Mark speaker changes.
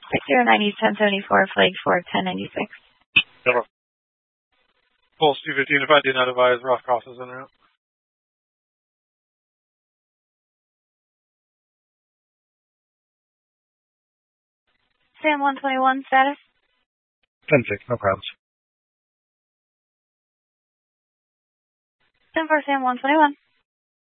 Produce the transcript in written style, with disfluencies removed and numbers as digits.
Speaker 1: 6090 1074, flag 4 1096.
Speaker 2: Pulse 215, if I do not advise, rough crosses en route.
Speaker 1: Sam 121 status?
Speaker 3: 10-6, no problems.
Speaker 1: 10-4 Sam 121.